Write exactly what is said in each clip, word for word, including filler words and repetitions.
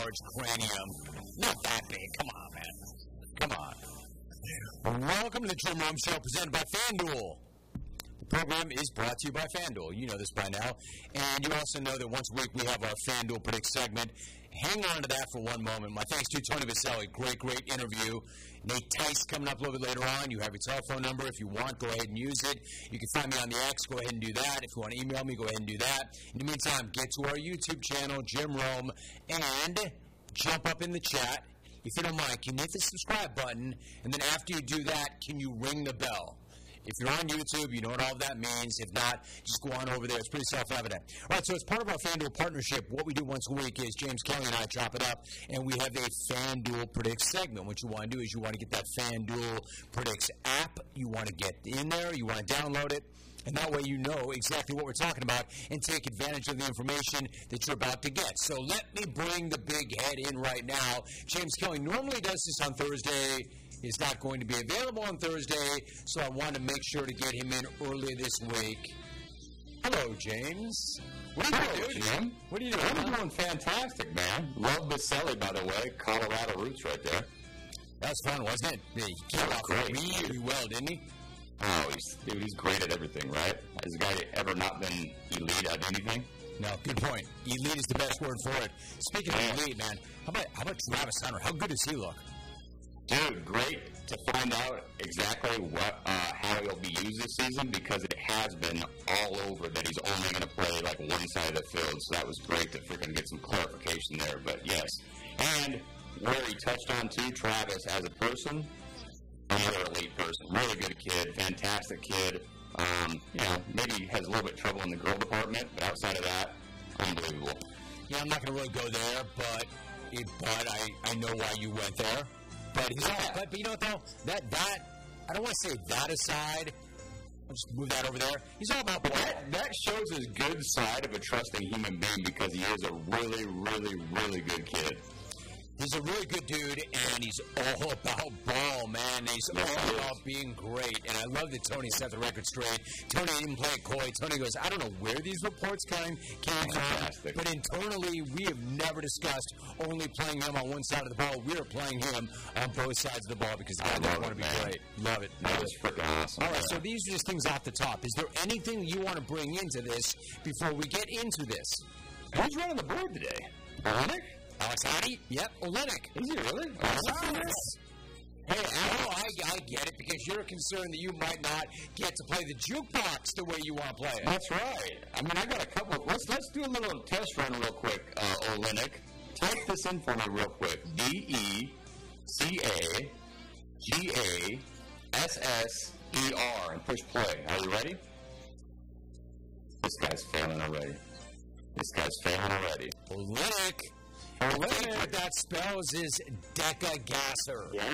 large cranium. Not that big. Come on, man. Come on. Welcome to the Jim Rome Show, presented by FanDuel. The program is brought to you by FanDuel. You know this by now. And you also know that once a week we have our FanDuel Predict segment. Hang on to that for one moment. My thanks to Tony Vaselli. Great, great interview. Nate Tice coming up a little bit later on. You have your telephone number. If you want, go ahead and use it. You can find me on the X. Go ahead and do that. If you want to email me, go ahead and do that. In the meantime, get to our YouTube channel, Jim Rome, and jump up in the chat. If you don't mind, can you hit the subscribe button? And then after you do that, can you ring the bell? If you're on YouTube, you know what all of that means. If not, just go on over there. It's pretty self-evident. All right, so as part of our FanDuel partnership, what we do once a week is James Kelly and I chop it up, and we have a FanDuel Predicts segment. What you want to do is you want to get that FanDuel Predicts app. You want to get in there. You want to download it. And that way you know exactly what we're talking about and take advantage of the information that you're about to get. So let me bring the big head in right now. James Kelly normally does this on Thursday. He's not going to be available on Thursday, so I wanted to make sure to get him in early this week. Hello, James. What are you doing, Jim? What are you doing? I'm doing fantastic, man. Love Vaselli, by the way. Colorado roots right there. That was fun, wasn't it? He came off really well, didn't he? Oh, he's, dude, he's great at everything, right? Has the guy ever not been elite at anything? No, good point. Elite is the best word for it. Speaking of elite, man, how about, how about Travis Hunter? How good does he look? Dude, great to find out exactly what uh, how he'll be used this season, because it has been all over that he's only going to play like one side of the field. So that was great to freaking get some clarification there. But yes, and where he touched on too, Travis as a person, another elite person, really good kid, fantastic kid. Um, you know, maybe has a little bit of trouble in the girl department, but outside of that, unbelievable. Yeah, I'm not going to really go there, but it, but I, I know why you went there. But he's all, but, but you know what though? That that I don't want to say that aside. I'll just move that over there. He's all about that. That shows his good side of a trusting human being, because he is a really, really, really good kid. He's a really good dude, and he's all about ball, man. He's yes, all about being great. And I love that Tony set the record straight. Tony didn't play it coy. Tony goes, I don't know where these reports came, came from, but internally we have never discussed only playing him on one side of the ball. We are playing him on both sides of the ball because I want to be man. great. Love it. That was freaking awesome. All right, so these are just things off the top. Is there anything you want to bring into this before we get into this? Who's running the board today? Olenek? Alex Hottie? Yep, Olenek. Is he really? Oh, hey, Al, I, I get it, because you're concerned that you might not get to play the jukebox the way you want to play it. That's right. I mean, I got a couple of... Let's, let's do a little test run real quick, uh, Olenek. Type this in for me real quick. D E C A G A S S E R and push play. Are you ready? This guy's failing already. This guy's failing already. Olenek. Olenek, what that spells is Deca-Gasser. Yeah.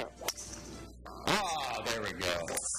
Ah, there we go.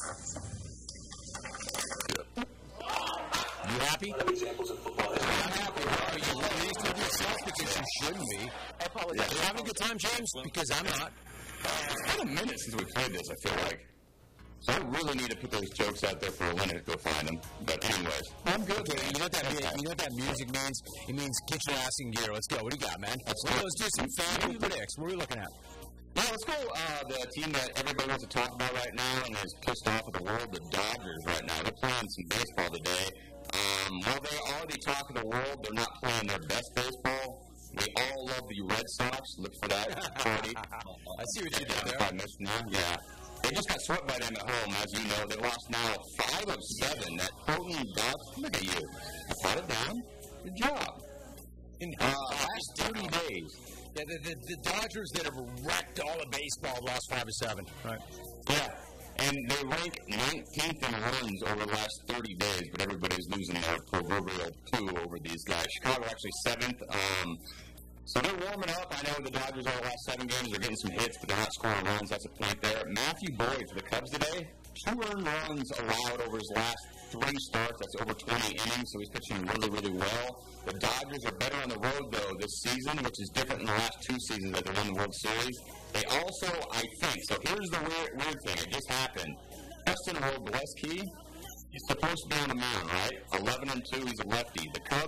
You happy? I'm happy. Are you pleased with yourself? Because you shouldn't be. I apologize. Are you having a good time, James? Because I'm not. It's been a minute since we played this, I feel like. So I really need to put those jokes out there for Olenek to go find them. But anyways, I'm good. Okay, you know what that means? You know what that music means? It means get your ass in gear. Let's go. What do you got, man? Let's, let's do some FanDuel Predicts. What are we looking at? Yeah, let's go. Uh, the team that everybody wants to talk about right now and is pissed off at the world, the Dodgers right now. They're playing some baseball today. Um, while they are the talk of the world, they're not playing their best baseball. We all love the Red Sox. Look for that party. I see what you did there. If I missed now, yeah. They just got swept by them at home, as you know. They lost now five of seven. That potent Dodgers. Look at you. Got it down. Good job. In uh, last thirty days. Yeah, the, the, the Dodgers that have wrecked all of baseball lost five of seven. Right. Yeah. And they rank nineteenth in runs over the last thirty days, but everybody's losing their proverbial poo over these guys. Chicago actually seventh. Um, so they're warming up. I know the Dodgers over the last seven games are getting some hits, but they're not scoring runs. That's a point there. Matthew Boyd for the Cubs today, two earned runs allowed over his last three starts. That's over twenty innings, so he's pitching really, really well. The Dodgers are better on the road, though, this season, which is different than the last two seasons that they won the World Series. They also, I think, so here's the weird, weird thing. It just happened. Justin Wojciechowski, he's supposed to be on the mound, right? eleven and two, he's a lefty. The Cubs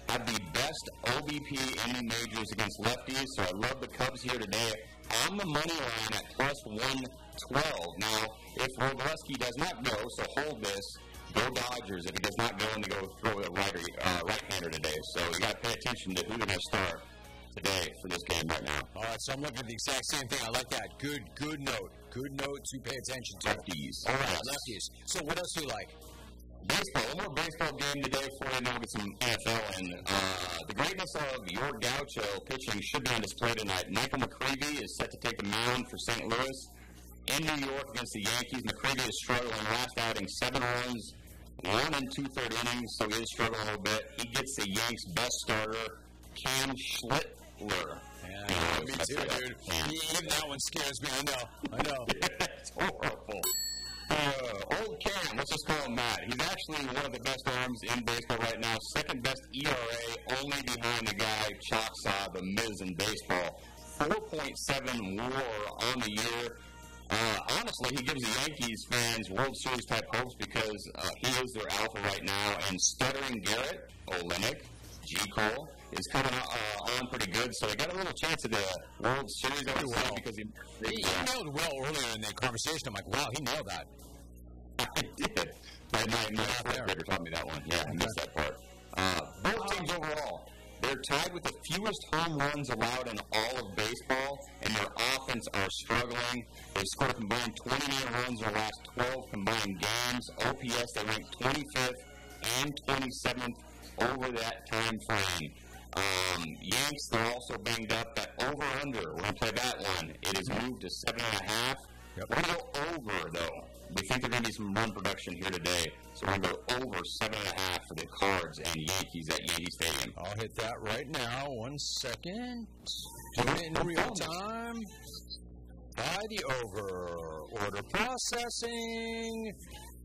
have the best O B P in the majors against lefties, so I love the Cubs here today on the money line at plus one twelve. Now, if Wroblewski does not go, so hold this, go Dodgers. If he does not go, and they go throw a righter, uh, right-hander today. So you got to pay attention to who they're going to start today for this game right now. All right, so I'm looking at the exact same thing. I like that. Good, good note. Good note to pay attention to. Lefties. All right, lefties. So what else do you like? Baseball. One more baseball game today for you. Now get some N F L in. Uh, the greatness of your Gaucho pitching should be on display tonight. Michael McCreevy is set to take the mound for Saint Louis in New York against the Yankees. McCreevy is struggling. Last outing, seven runs, one and two-third innings, so he is struggling a little bit. He gets the Yanks' best starter, Cam Schlittler. Yeah, uh, me too, dude. Yeah. Even that one scares me. I know. I know. It's horrible. Uh, old Cam, let's just call him Matt. He's actually one of the best arms in baseball right now. Second best E R A, only behind the guy Choctaw, the Miz in baseball. four point seven W A R on the year. Uh, honestly, he gives the Yankees fans World Series type hopes because uh, he is their alpha right now. And stuttering Garrett, Olenek, G. Cole is coming uh, on pretty good. So they got a little chance at the World Series. I would say well. because he, he, he uh, nailed well earlier in the conversation. I'm like, wow, he nailed that. I did. My, my, my fourth grader taught me that one. Yeah, I missed that part. Uh, both teams overall, they're tied with the fewest home runs allowed in all of baseball, and their offense are struggling. They've scored a combined twenty-nine runs in their last twelve combined games. O P S, they ranked twenty-fifth and twenty-seventh over that time frame. Um, Yanks, they're also banged up. That over-under, we're going to play that one. It is moved to seven and a half. Yep. We're going to go over, though. We think there's going to be some run production here today. So we're going to go over seven and a half for the Cards and Yankees at Yankee Stadium. I'll hit that right now. One second. Doing it in real time. By the over. Order processing.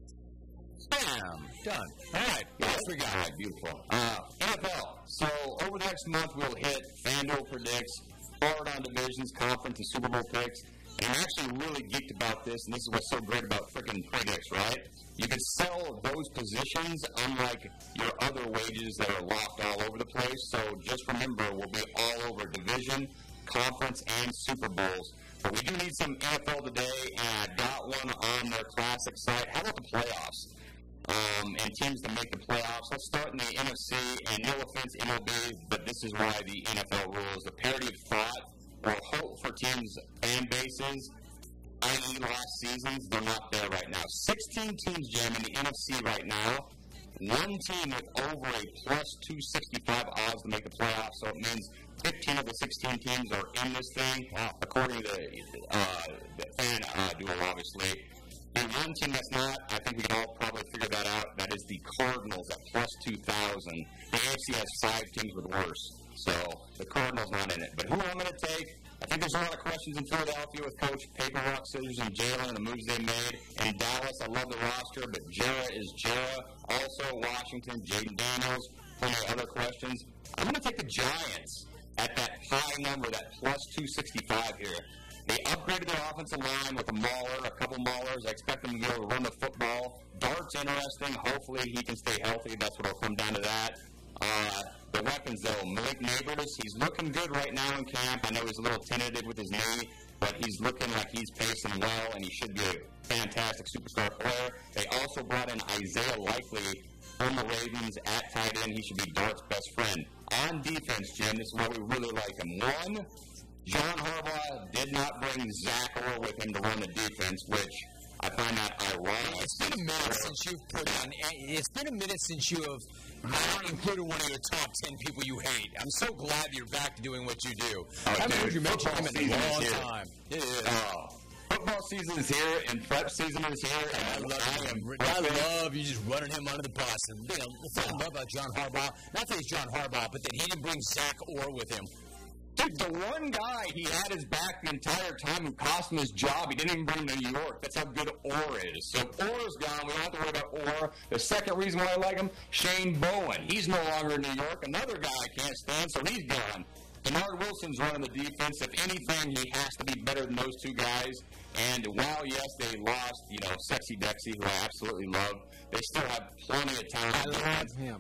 Bam. Done. All right. What else we got? All right. Beautiful. Uh, N F L. So over the next month, we'll hit FanDuel predicts, forward on divisions, conference, and Super Bowl picks. And I'm actually really geeked about this, and this is what's so great about freaking predicts, right? You can sell those positions unlike your other wages that are locked all over the place. So just remember, we'll be all over division, conference, and Super Bowls. But we do need some N F L today, and I got one on their classic site. How about the playoffs? Um, and teams to make the playoffs. Let's start in the N F C, and no offense, M L B, but this is why the N F L rules. The parity of thought or hope for teams' fan bases, that is last seasons, they're not there right now. sixteen teams, Jim, in the N F C right now. One team with over a plus two sixty-five odds to make the playoffs, so it means fifteen of the sixteen teams are in this thing, uh, according to the, uh, the fan uh, duel, obviously. And one team that's not, I think we can all probably figure that out, that is the Cardinals at plus two thousand. The A F C has five teams with worse, so the Cardinals not in it. But who I'm going to take, I think there's a lot of questions in Philadelphia with Coach Paper, Rock, Scissors, and Jalen and the moves they made. In Dallas, I love the roster, but Jera is Jera. Also, Washington, Jaden Daniels, plenty of other questions. I'm going to take the Giants at that high number, that plus two sixty-five here. They upgraded their offensive line with a Mauler, a couple Maulers. I expect them to be able to run the football. Dart's interesting. Hopefully he can stay healthy. That's what will come down to that. Uh, the weapons, though, Malik Neighbors, he's looking good right now in camp. I know he's a little tentative with his knee, but he's looking like he's pacing well, and he should be a fantastic superstar player. They also brought in Isaiah Likely from the Ravens at tight end. He should be Dart's best friend. On defense, Jim, this is why we really like him. One, John Harbaugh did not bring Zach Orr with him to run the defense, which I find that ironic. It's been a minute since you've put on. It's been a minute since you have not included one of your top ten people you hate. I'm so glad you're back to doing what you do. Oh, I haven't dude, heard you mention him in a long here. time. It is. Oh, football season is here, and prep season is here. And I love, I, am, I love you just running him under the bus. And you know, the thing I love about John Harbaugh, not that he's John Harbaugh, but that he didn't bring Zach Orr with him. Dude, the one guy he had his back the entire time who cost him his job, he didn't even bring to New York. That's how good Orr is. So Orr's gone. We don't have to worry about Orr. The second reason why I like him, Shane Bowen. He's no longer in New York. Another guy I can't stand, so he's gone. Denard Wilson's running the defense. If anything, he has to be better than those two guys. And while, yes, they lost, you know, Sexy Dexy, who I absolutely love, they still have plenty of talent. I love him.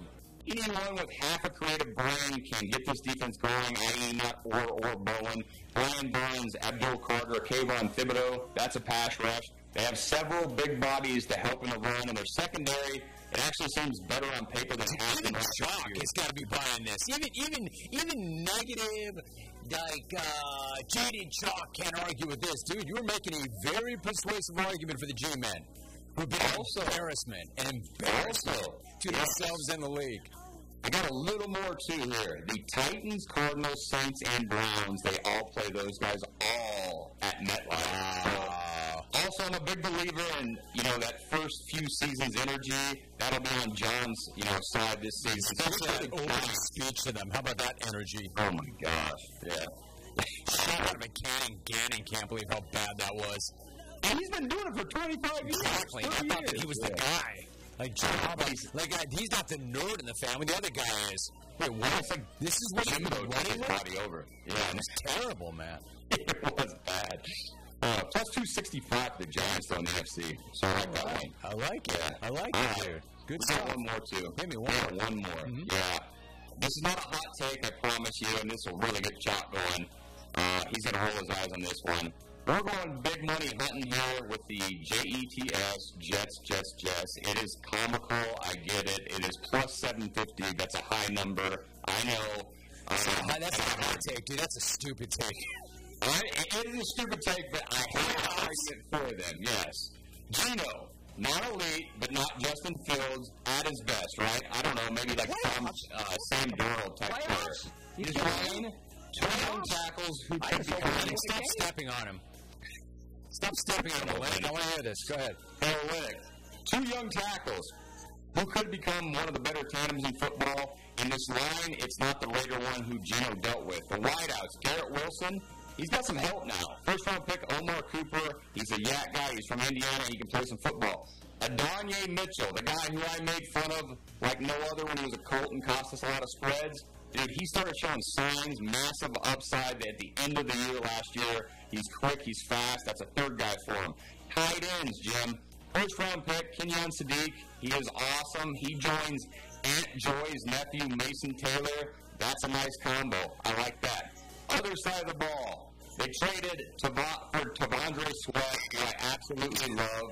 anyone with half a creative brain can get this defense going, that is not or or Bowen. Brian Burns, Abdul Carter, Kayvon Thibodeau, that's a pass rush. They have several big bodies to help in the run, and their secondary, it actually seems better on paper than it has been last year. Chalk has got to be buying this. Even even even negative, like uh, jaded Chalk can't argue with this, dude. You're making a very persuasive argument for the G-men, who've been also embarrassment and embarrassment also, to yes. themselves and the league. I got a little more too here. The Titans, Cardinals, Saints, and Browns, they all play those guys all at MetLife. Uh, also, I'm a big believer in, you know, that first few seasons energy. That'll be on John's, you know, side this season. Especially that opening speech to them. How about that energy? Oh, my gosh. Yeah. Shout out to Cannon. Gannon can't believe how bad that was. And he's been doing it for twenty-five years. Exactly. I thought that he was yeah. the guy. Like, Job, like uh, he's not the nerd in the family. The other guy is. Wait, what? It's like, this is what Jimbo took his body over. Yeah, and it's terrible, man. It was bad. Uh, plus two sixty-five for the Giants, though, in the N F C. So I like that one. I like it. Yeah. I like All it, right. dude. Good we stuff. Got one more, too. Give me one. Yeah, one more. Mm-hmm. Yeah. This is not a hot take, I promise you, and this will really get Chop going. Uh, he's going to roll his eyes on this one. We're going big money hunting here with the J E T S, Jets, Jets, Jets. It is comical. I get it. It is plus seven fifty. That's a high number. I know. Um, that's not a hot take, dude. That's a stupid take. Right? It is a stupid take, but I have an argument for them, yes. Geno, not elite, but not Justin Fields at his best, right? I don't know, maybe like some uh, Sam Darnold type player. He's playing two young tackles who could become... Stop stepping on him. Stop stepping on him, Olynyk. I want to hear this. Go ahead. Hey, Olynyk. Two young tackles who could become one of the better tandems in football. In this line, it's not the later one who Geno dealt with. The wideouts, Garrett Wilson, he's got some help now. First round pick, Omar Cooper. He's a Yak guy. He's from Indiana. He can play some football. Adonye Mitchell, the guy who I made fun of like no other when he was a Colt and cost us a lot of spreads. Dude, he started showing signs, massive upside at the end of the year last year. He's quick, he's fast. That's a third guy for him. Tight ends, Jim. First round pick, Kenyon Sadiq. He is awesome. He joins Aunt Joy's nephew, Mason Taylor. That's a nice combo. I like that. Other side of the ball, they traded Tav- for Tavondre Sweat, who I absolutely love.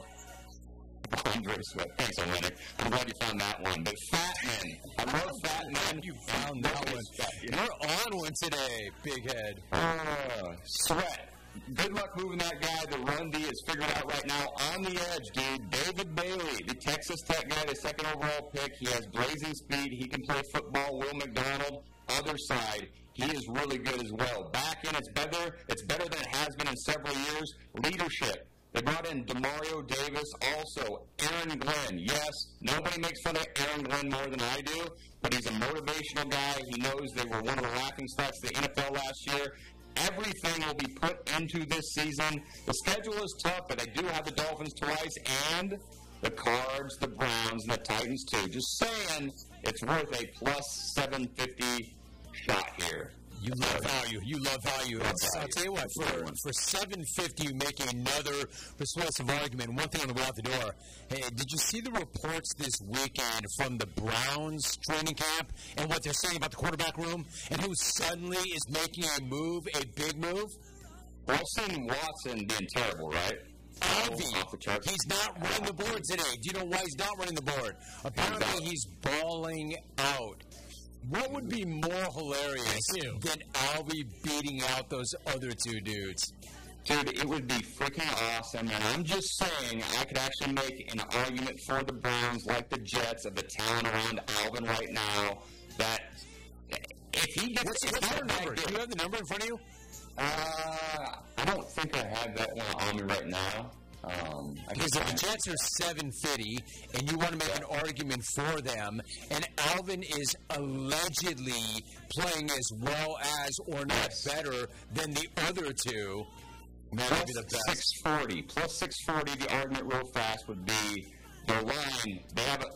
Tavondre Sweat. Thanks, Olynyk. I'm glad you found that one. But Fat Men. I love Fat Men. You found that one. You're on one today, big head. Uh, Sweat. Good luck moving that guy. The run D is figured out right now. On the edge, dude, David Bailey, the Texas Tech guy, the second overall pick. He has blazing speed. He can play football. Will McDonald, other side, he is really good as well. Back in, it's better. It's better than it has been in several years. Leadership. They brought in Demario Davis, also Aaron Glenn. Yes, nobody makes fun of Aaron Glenn more than I do, but he's a motivational guy. He knows they were one of the laughing stocks of the N F L last year. Everything will be put into this season. The schedule is tough, but they do have the Dolphins twice and the Cards, the Browns, and the Titans too. Just saying, it's worth a plus seven fifty shot here. You love value. You love value. Love value. I'll tell you what, for, for seven fifty, you make another persuasive argument. One thing on the way out the door. Hey, did you see the reports this weekend from the Browns training camp and what they're saying about the quarterback room and who suddenly is making a move, a big move? Well, I've seen Watson being terrible, right? Alvy, he's not running the board today. Do you know why he's not running the board? Apparently, he's balling out. What would be more hilarious than Alvy beating out those other two dudes? Dude, it would be freaking awesome, and I'm just saying I could actually make an argument for the Browns, like the Jets, of the talent around Alvin right now, that if he gets... What's, what's your number? Do you have the number in front of you? Uh, I don't think I have that one on me right now. Um, because if the Jets are seven fifty and you want to make yeah. an argument for them, and Alvin is allegedly playing as well as or not yes. better than the other two, that would be the best. six forty. Plus six forty, the argument real fast would be their line. They have like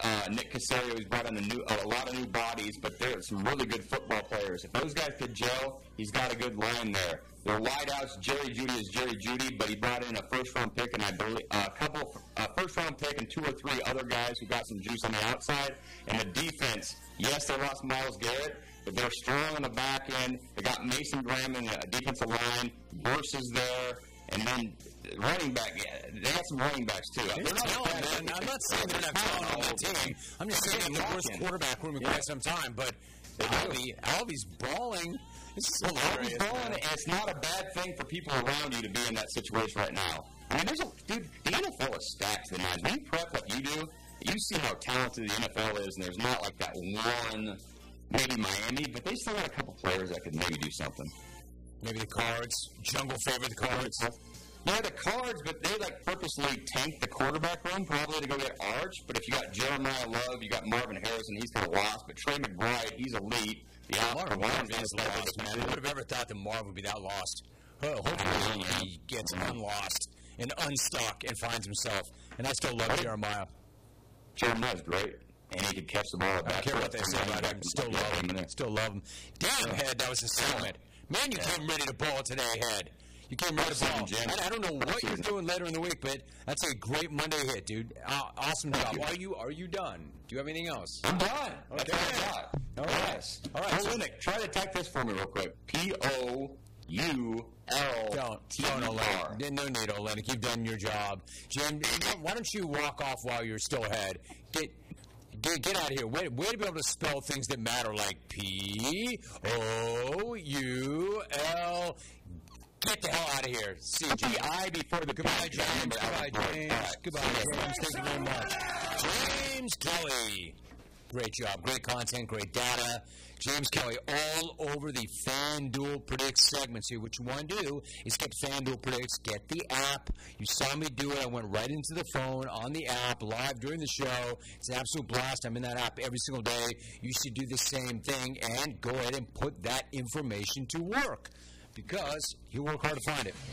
uh, Nick Casario. He's brought in a, new, a lot of new bodies, but there's some really good football players. If those guys could gel, he's got a good line there. Their wideouts, Jerry Jeudy is Jerry Jeudy, but he brought in a first-round pick and I believe a couple uh, first-round pick and two or three other guys who got some juice on the outside. And the defense, yes, they lost Myles Garrett, but they're strong on the back end. They got Mason Graham in the defensive line. Burse is there. And then running back, yeah, they got some running backs, too. They're not talent, man. I'm not saying they're not talent on that team. I'm just saying they're the worst quarterback room in quite some time. But Alvy, Alvy's balling. This is hilarious. Alvy's balling, and it's not a bad thing for people around you to be in that situation right now. I mean, there's a, dude, the N F L is stacked tonight. When you prep like you do, you see how talented the N F L is, and there's not like that one, maybe Miami, but they still got a couple players that could maybe do something. Maybe the Cards. Jungle favored the Cards. Yeah, the Cards, but they like purposely tank the quarterback room probably to go get Arch. But if you got Jeremiah Love, you got Marvin Harrison, he's kind of lost. But Trey McBride, he's elite. Yeah, Marvin Harrison's lost, man. Who would have ever thought that Marvin would be that lost? Oh, hopefully he gets unlost and unstuck and finds himself. And I still love Jeremiah. Jeremiah's great. And he could catch the ball back. I don't care what they say about him. Still love him. Still love him. Damn, Head, that was a segment. Man, you came ready to ball today, Head. You came ready to ball. I, I don't know what you're doing later in the week, but that's a great Monday hit, dude. Uh, awesome job. Are you Are you done? Do you have anything else? I'm done. Okay. That's all I got. All right. All right. So, Linux, try to type this for me real quick. P O U L T R. No need, Olenek. You've done your job. Jim, why don't you walk off while you're still ahead? Get Get, get out of here. Way, way to be able to spell things that matter like P O U L. Get the hell out of here. C G I before the goodbye, James. Goodbye, James. Goodbye, James. Thank you very much. James Kelly. Great job. Great content. Great data. James Kelly all over the FanDuel Predicts segments here. What you want to do is get FanDuel Predicts, get the app. You saw me do it. I went right into the phone on the app live during the show. It's an absolute blast. I'm in that app every single day. You should do the same thing and go ahead and put that information to work because you work hard to find it.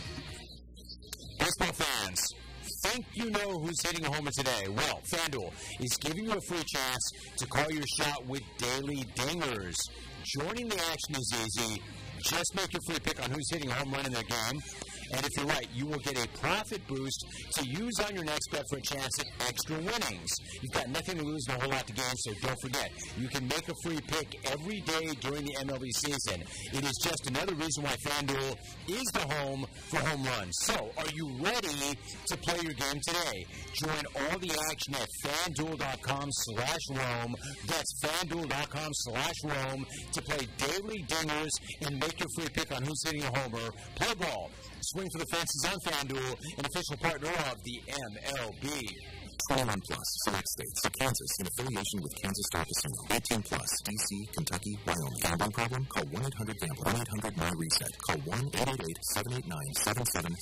Baseball fans, think you know who's hitting a homer today? Well, FanDuel is giving you a free chance to call your shot with Daily Dingers. Joining the action is easy. Just make your free pick on who's hitting a home run in their game. And if you're right, you will get a profit boost to use on your next bet for a chance at extra winnings. You've got nothing to lose and a whole lot to gain, so don't forget, you can make a free pick every day during the M L B season. It is just another reason why FanDuel is the home for home runs. So, are you ready to play your game today? Join all the action at FanDuel.com slash Rome. That's FanDuel.com slash Rome to play Daily Dingers and make your free pick on who's hitting a homer. Play ball. Swing for the fences on FanDuel, an official partner of the M L B. twenty-one plus, select states. Kansas, in affiliation with Kansas Star Casino. eighteen plus, D C, Kentucky, Wyoming. Gambling problem? Call one eight hundred gambler. one eight hundred my reset. Call one eight eight eight, seven eight nine, seven seven